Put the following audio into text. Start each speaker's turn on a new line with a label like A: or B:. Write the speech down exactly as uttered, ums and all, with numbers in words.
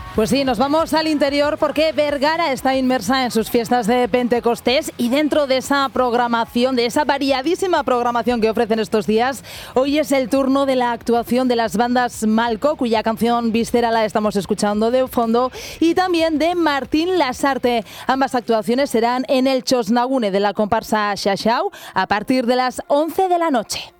A: Pues sí, nos vamos al interior porque Vergara está inmersa en sus fiestas de Pentecostés y dentro de esa programación, de esa variadísima programación que ofrecen estos días, hoy es el turno de la actuación de las bandas Malco, cuya canción Víscera la estamos escuchando de fondo, y también de Martín Lasarte. Ambas actuaciones serán en el Chosnagune de la comparsa Xaxau a partir de las once de la noche.